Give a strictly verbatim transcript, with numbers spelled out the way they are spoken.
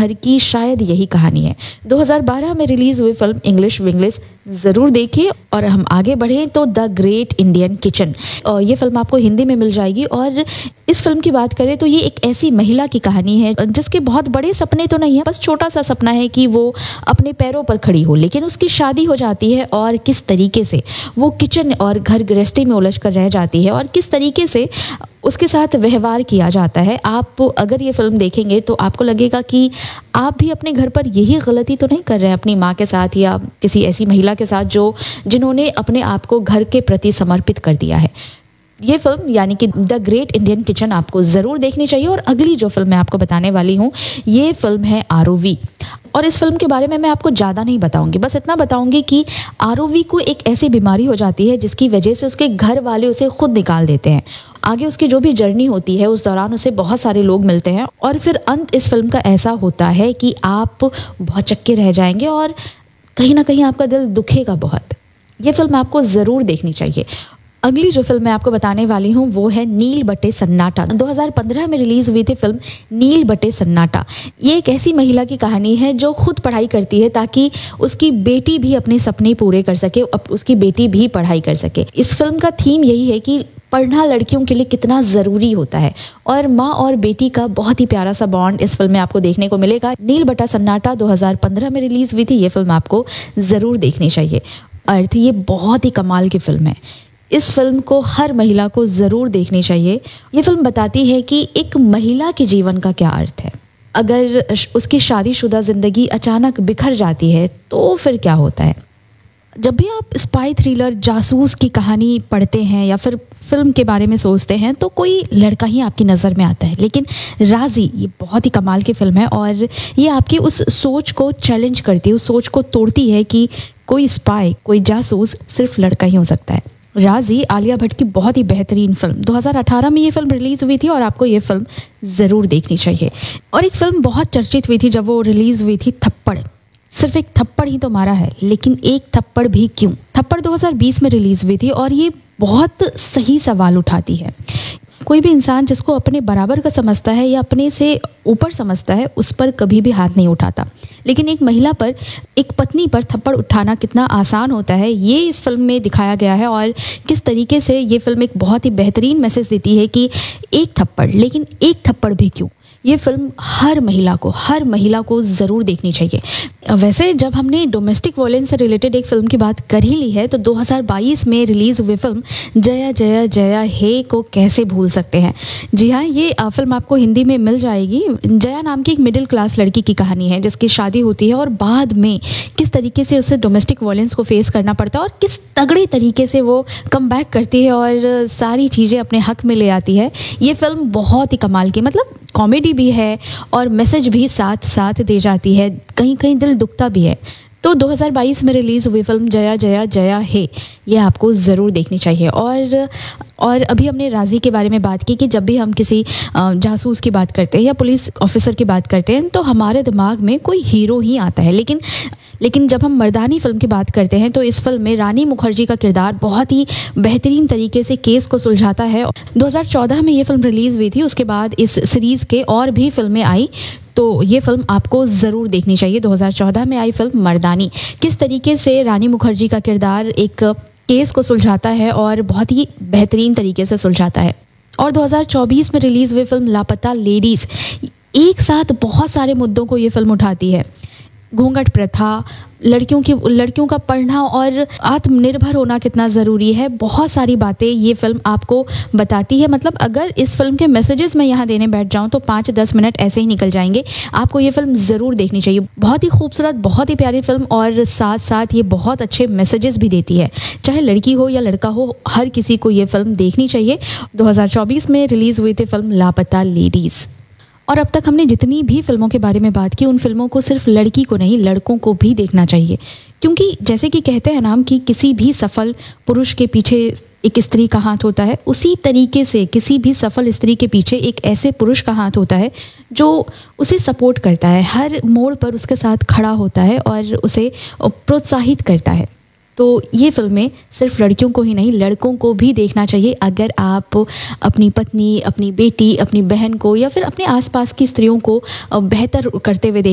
घर की शायद यही कहानी है। दो हज़ार बारह में रिलीज हुई फिल्म इंग्लिश विंग्लिश ज़रूर देखिए। और हम आगे बढ़ें तो द ग्रेट इंडियन किचन, ये फिल्म आपको हिंदी में मिल जाएगी। और इस फिल्म की बात करें तो ये एक ऐसी महिला की कहानी है जिसके बहुत बड़े सपने तो नहीं है, बस छोटा सा सपना है कि वो अपने पैरों पर खड़ी हो, लेकिन उसकी शादी हो जाती है और किस तरीके से वो किचन और घर गृहस्थी में उलझ कर रह जाती है और किस तरीके से उसके साथ व्यवहार किया जाता है। आप अगर ये फिल्म देखेंगे तो आपको लगेगा कि आप भी अपने घर पर यही गलती तो नहीं कर रहे हैं अपनी माँ के साथ या किसी ऐसी महिला के साथ जो जिन्होंने अपने आप को घर के प्रति समर्पित कर दिया है। ये फिल्म यानी कि द ग्रेट इंडियन किचन आपको ज़रूर देखनी चाहिए। और अगली जो फिल्म मैं आपको बताने वाली हूँ ये फिल्म है आरओवी। और इस फिल्म के बारे में मैं आपको ज़्यादा नहीं बताऊंगी, बस इतना बताऊंगी कि आरओवी को एक ऐसी बीमारी हो जाती है जिसकी वजह से उसके घर वाले उसे खुद निकाल देते हैं। आगे उसकी जो भी जर्नी होती है उस दौरान उसे बहुत सारे लोग मिलते हैं और फिर अंत इस फिल्म का ऐसा होता है कि आप बहुत चक्के रह जाएंगे और कहीं ना कहीं आपका दिल दुखेगा बहुत। ये फिल्म आपको ज़रूर देखनी चाहिए। अगली जो फिल्म मैं आपको बताने वाली हूँ वो है नील बटे सन्नाटा। दो हज़ार पंद्रह में रिलीज हुई थी फिल्म नील बटे सन्नाटा। ये एक ऐसी महिला की कहानी है जो खुद पढ़ाई करती है ताकि उसकी बेटी भी अपने सपने पूरे कर सके, उसकी बेटी भी पढ़ाई कर सके। इस फिल्म का थीम यही है कि पढ़ना लड़कियों के लिए कितना ज़रूरी होता है और माँ और बेटी का बहुत ही प्यारा सा बॉन्ड इस फिल्म में आपको देखने को मिलेगा। नील बटा सन्नाटा दो हज़ार पंद्रह में रिलीज हुई थी। ये फिल्म आपको ज़रूर देखनी चाहिए। अर्थ ये बहुत ही कमाल की फिल्म है। इस फिल्म को हर महिला को ज़रूर देखनी चाहिए। ये फिल्म बताती है कि एक महिला के जीवन का क्या अर्थ है। अगर उसकी शादीशुदा ज़िंदगी अचानक बिखर जाती है तो फिर क्या होता है। जब भी आप स्पाई थ्रिलर जासूस की कहानी पढ़ते हैं या फिर फिल्म के बारे में सोचते हैं तो कोई लड़का ही आपकी नज़र में आता है, लेकिन राजी ये बहुत ही कमाल की फिल्म है और ये आपकी उस सोच को चैलेंज करती है, उस सोच को तोड़ती है कि कोई स्पाई कोई जासूस सिर्फ लड़का ही हो सकता है। राजी आलिया भट्ट की बहुत ही बेहतरीन फिल्म। दो हज़ार अठारह में ये फिल्म रिलीज़ हुई थी और आपको ये फिल्म ज़रूर देखनी चाहिए। और एक फिल्म बहुत चर्चित हुई थी जब वो रिलीज़ हुई थी, थप्पड़। सिर्फ एक थप्पड़ ही तो मारा है, लेकिन एक थप्पड़ भी क्यों। थप्पड़ दो हज़ार बीस में रिलीज़ हुई थी और ये बहुत सही सवाल उठाती है। कोई भी इंसान जिसको अपने बराबर का समझता है या अपने से ऊपर समझता है उस पर कभी भी हाथ नहीं उठाता, लेकिन एक महिला पर, एक पत्नी पर थप्पड़ उठाना कितना आसान होता है ये इस फिल्म में दिखाया गया है। और किस तरीके से ये फिल्म एक बहुत ही बेहतरीन मैसेज देती है कि एक थप्पड़, लेकिन एक थप्पड़ भी क्यों। ये फिल्म हर महिला को हर महिला को ज़रूर देखनी चाहिए। वैसे जब हमने डोमेस्टिक वायलेंस से रिलेटेड एक फ़िल्म की बात कर ही ली है तो दो हज़ार बाईस में रिलीज़ हुई फिल्म जया जया जया हे को कैसे भूल सकते हैं। जी हाँ, ये फिल्म आपको हिंदी में मिल जाएगी। जया नाम की एक मिडिल क्लास लड़की की कहानी है जिसकी शादी होती है और बाद में किस तरीके से उसे डोमेस्टिक वायलेंस को फेस करना पड़ता है और किस तगड़े तरीके से वो कम बैक करती है और सारी चीज़ें अपने हक में ले आती है। ये फिल्म बहुत ही कमाल की, मतलब कॉमेडी भी है और मैसेज भी साथ साथ दे जाती है, कहीं कहीं दिल दुखता भी है। तो दो हज़ार बाईस में रिलीज़ हुई फिल्म जया जया जया हे ये आपको ज़रूर देखनी चाहिए। और और अभी हमने राजी के बारे में बात की कि जब भी हम किसी जासूस की बात करते हैं या पुलिस ऑफिसर की बात करते हैं तो हमारे दिमाग में कोई हीरो ही आता है, लेकिन लेकिन जब हम मर्दानी फिल्म की बात करते हैं तो इस फिल्म में रानी मुखर्जी का किरदार बहुत ही बेहतरीन तरीके से केस को सुलझाता है। दो हज़ार चौदह में ये फिल्म रिलीज़ हुई थी, उसके बाद इस सीरीज़ के और भी फिल्में आई, तो ये फिल्म आपको ज़रूर देखनी चाहिए। दो हज़ार चौदह में आई फिल्म मर्दानी, किस तरीके से रानी मुखर्जी का किरदार एक केस को सुलझाता है और बहुत ही बेहतरीन तरीके से सुलझाता है। और दो हज़ार चौबीस में रिलीज़ हुई फिल्म लापता लेडीज़ एक साथ बहुत सारे मुद्दों को ये फिल्म उठाती है। घूंघट प्रथा, लड़कियों की लड़कियों का पढ़ना और आत्मनिर्भर होना कितना ज़रूरी है, बहुत सारी बातें ये फिल्म आपको बताती है। मतलब अगर इस फिल्म के मैसेजेस मैं यहाँ देने बैठ जाऊँ तो पाँच दस मिनट ऐसे ही निकल जाएंगे। आपको ये फिल्म ज़रूर देखनी चाहिए। बहुत ही खूबसूरत, बहुत ही प्यारी फिल्म और साथ साथ ये बहुत अच्छे मैसेजेस भी देती है। चाहे लड़की हो या लड़का हो, हर किसी को ये फिल्म देखनी चाहिए। दो हज़ार चौबीस में रिलीज़ हुई थी फिल्म लापता लेडीज़। और अब तक हमने जितनी भी फिल्मों के बारे में बात की उन फिल्मों को सिर्फ लड़की को नहीं लड़कों को भी देखना चाहिए, क्योंकि जैसे कि कहते हैं नाम कि किसी भी सफल पुरुष के पीछे एक स्त्री का हाथ होता है, उसी तरीके से किसी भी सफल स्त्री के पीछे एक ऐसे पुरुष का हाथ होता है जो उसे सपोर्ट करता है, हर मोड़ पर उसके साथ खड़ा होता है और उसे प्रोत्साहित करता है। तो ये फिल्में सिर्फ लड़कियों को ही नहीं लड़कों को भी देखना चाहिए। अगर आप अपनी पत्नी, अपनी बेटी, अपनी बहन को या फिर अपने आसपास की स्त्रियों को बेहतर करते हुए